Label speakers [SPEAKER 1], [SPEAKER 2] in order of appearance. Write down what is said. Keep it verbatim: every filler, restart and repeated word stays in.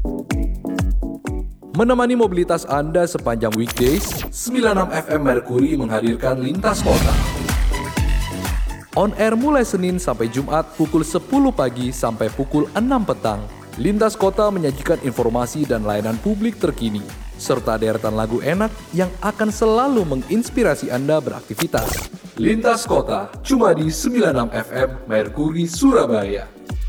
[SPEAKER 1] Menemani mobilitas Anda sepanjang weekdays, sembilan puluh enam F M Mercury menghadirkan Lintas Kota. On air mulai Senin sampai Jumat pukul sepuluh pagi sampai pukul enam petang. Lintas Kota menyajikan informasi dan layanan publik terkini, serta deretan lagu enak yang akan selalu menginspirasi Anda beraktivitas. Lintas Kota, cuma di sembilan puluh enam F M Mercury Surabaya.